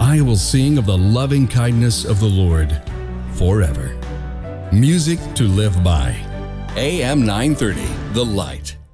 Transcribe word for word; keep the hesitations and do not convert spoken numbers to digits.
I will sing of the loving kindness of the Lord forever. Music to live by. A M nine thirty, The Light.